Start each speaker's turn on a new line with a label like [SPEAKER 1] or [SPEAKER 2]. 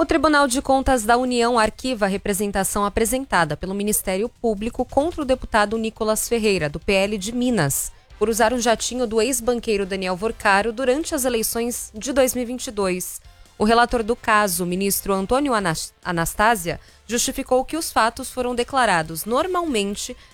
[SPEAKER 1] O Tribunal de Contas da União arquiva a representação apresentada pelo Ministério Público contra o deputado Nicolas Ferreira, do PL de Minas, por usar o jatinho do ex-banqueiro Daniel Vorcaro durante as eleições de 2022. O relator do caso, o ministro Antônio Anastásia, justificou que os fatos foram declarados normalmente